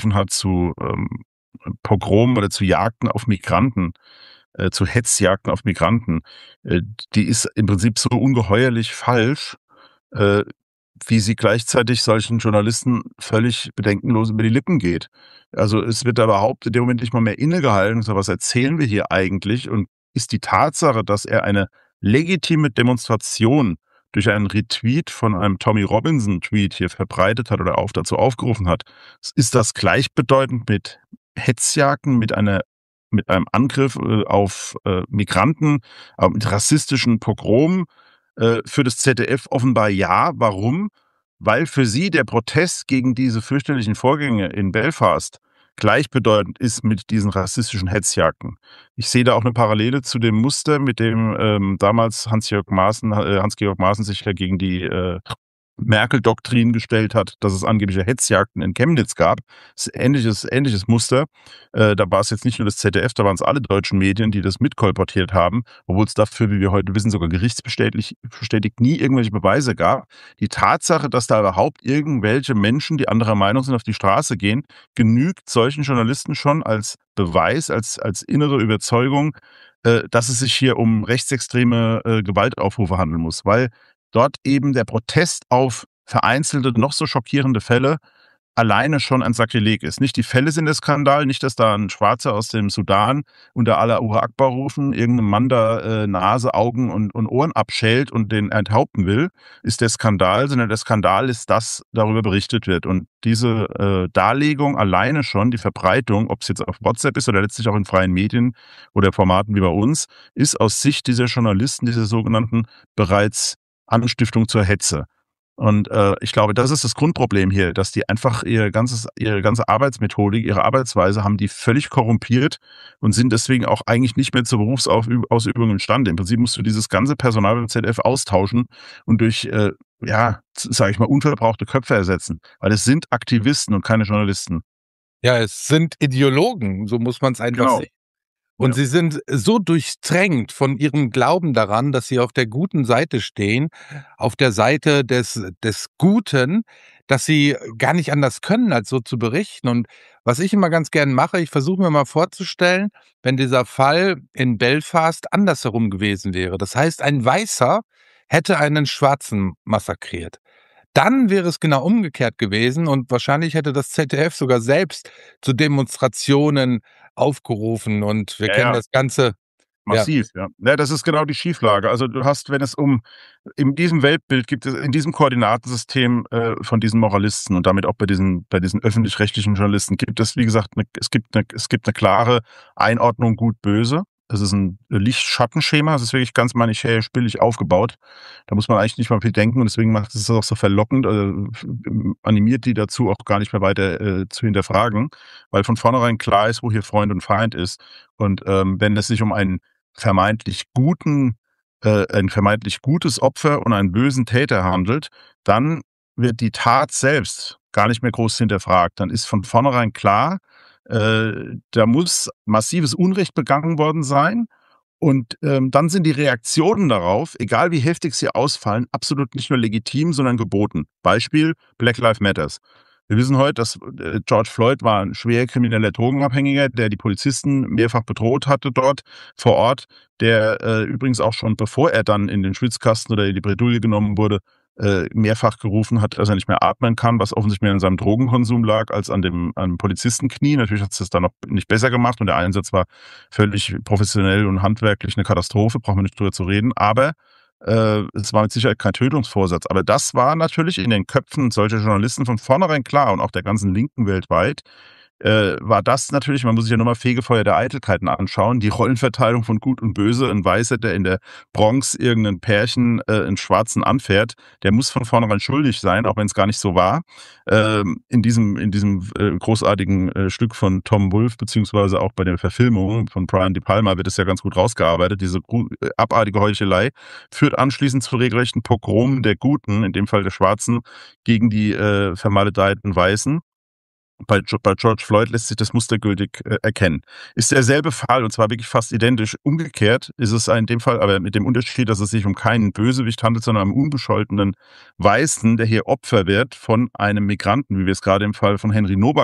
hat zu Pogromen oder zu Jagden auf Migranten, zu Hetzjagden auf Migranten, die ist im Prinzip so ungeheuerlich falsch, äh, wie sie gleichzeitig solchen Journalisten völlig bedenkenlos über die Lippen geht. Also, es wird da überhaupt in dem Moment nicht mal mehr innegehalten und so: „Was erzählen wir hier eigentlich?“ Und ist die Tatsache, dass er eine legitime Demonstration durch einen Retweet von einem Tommy Robinson-Tweet hier verbreitet hat oder dazu aufgerufen hat, ist das gleichbedeutend mit Hetzjagden, mit einem Angriff, auf, Migranten, mit rassistischen Pogromen? Für das ZDF offenbar ja. Warum? Weil für sie der Protest gegen diese fürchterlichen Vorgänge in Belfast gleichbedeutend ist mit diesen rassistischen Hetzjagden. Ich sehe da auch eine Parallele zu dem Muster, mit dem, damals Hans-Georg Maaßen sich ja gegen die, Merkel-Doktrin gestellt hat, dass es angebliche Hetzjagden in Chemnitz gab. Das ist ähnliches Muster. Da war es jetzt nicht nur das ZDF, da waren es alle deutschen Medien, die das mitkolportiert haben, obwohl es dafür, wie wir heute wissen, sogar gerichtsbestätigt nie irgendwelche Beweise gab. Die Tatsache, dass da überhaupt irgendwelche Menschen, die anderer Meinung sind, auf die Straße gehen, genügt solchen Journalisten schon als Beweis, als innere Überzeugung, dass es sich hier um rechtsextreme, Gewaltaufrufe handeln muss, weil dort eben der Protest auf vereinzelte, noch so schockierende Fälle alleine schon ein Sakrileg ist. Nicht die Fälle sind der Skandal, nicht, dass da ein Schwarzer aus dem Sudan unter Allahu Akbar rufen, irgendeinem Mann da, Nase, Augen und Ohren abschält und den enthaupten will, ist der Skandal, sondern der Skandal ist, dass darüber berichtet wird. Und diese, Darlegung alleine schon, die Verbreitung, ob es jetzt auf WhatsApp ist oder letztlich auch in freien Medien oder Formaten wie bei uns, ist aus Sicht dieser Journalisten, dieser sogenannten, bereits Anstiftung zur Hetze. Und, ich glaube, das ist das Grundproblem hier, dass die einfach ihre ganze Arbeitsmethodik, ihre Arbeitsweise haben die völlig korrumpiert und sind deswegen auch eigentlich nicht mehr zur Ausübung imstande. Im Prinzip musst du dieses ganze Personal beim ZDF austauschen und durch, ja, sage ich mal, unverbrauchte Köpfe ersetzen, weil es sind Aktivisten und keine Journalisten. Ja, es sind Ideologen, so muss man es einfach Genau. sehen. Und Ja. sie sind so durchtränkt von ihrem Glauben daran, dass sie auf der guten Seite stehen, auf der Seite des Guten, dass sie gar nicht anders können, als so zu berichten. Und was ich immer ganz gern mache, ich versuche mir mal vorzustellen, wenn dieser Fall in Belfast andersherum gewesen wäre. Das heißt, ein Weißer hätte einen Schwarzen massakriert. Dann wäre es genau umgekehrt gewesen und wahrscheinlich hätte das ZDF sogar selbst zu Demonstrationen aufgerufen und wir Ja, kennen ja. das Ganze. Ja, Massiv, ja. Ja, das ist genau die Schieflage. Also, du hast, wenn es in diesem Weltbild gibt es in diesem Koordinatensystem, von diesen Moralisten und damit auch bei diesen öffentlich-rechtlichen Journalisten gibt es, wie gesagt, es gibt 'ne klare Einordnung gut-böse. Es ist ein Licht-Schatten-Schema. Es ist wirklich ganz manichäisch billig aufgebaut. Da muss man eigentlich nicht mal viel denken und deswegen macht es auch so verlockend, animiert die dazu, auch gar nicht mehr weiter, zu hinterfragen, weil von vornherein klar ist, wo hier Freund und Feind ist. Und, wenn es sich um ein vermeintlich gutes Opfer und einen bösen Täter handelt, dann wird die Tat selbst gar nicht mehr groß hinterfragt. Dann ist von vornherein klar, da muss massives Unrecht begangen worden sein. Und, dann sind die Reaktionen darauf, egal wie heftig sie ausfallen, absolut nicht nur legitim, sondern geboten. Beispiel: Black Lives Matters. Wir wissen heute, dass, George Floyd war ein schwer krimineller Drogenabhängiger, der die Polizisten mehrfach bedroht hatte dort vor Ort, der, übrigens auch schon, bevor er dann in den Schwitzkasten oder in die Bredouille genommen wurde, mehrfach gerufen hat, dass er nicht mehr atmen kann, was offensichtlich mehr an seinem Drogenkonsum lag als an dem Polizistenknie. Natürlich hat es das dann noch nicht besser gemacht und der Einsatz war völlig professionell und handwerklich eine Katastrophe, brauchen wir nicht drüber zu reden. Aber, es war mit Sicherheit kein Tötungsvorsatz. Aber das war natürlich in den Köpfen solcher Journalisten von vornherein klar und auch der ganzen Linken weltweit, war das natürlich, man muss sich ja nur mal Fegefeuer der Eitelkeiten anschauen, die Rollenverteilung von Gut und Böse. Ein Weißer, der in der Bronx irgendein Pärchen, 'n Schwarzen anfährt, der muss von vornherein schuldig sein, auch wenn es gar nicht so war. In diesem großartigen, Stück von Tom Wolfe, beziehungsweise auch bei der Verfilmung von Brian De Palma wird es ja ganz gut rausgearbeitet. Diese abartige Heuchelei führt anschließend zu regelrechten Pogromen der Guten, in dem Fall der Schwarzen, gegen die, vermaledeiten Weißen. Bei George Floyd lässt sich das mustergültig, erkennen. Ist derselbe Fall und zwar wirklich fast identisch. Umgekehrt ist es in dem Fall aber mit dem Unterschied, dass es sich um keinen Bösewicht handelt, sondern um einen unbescholtenen Weißen, der hier Opfer wird von einem Migranten, wie wir es gerade im Fall von Henry Nowak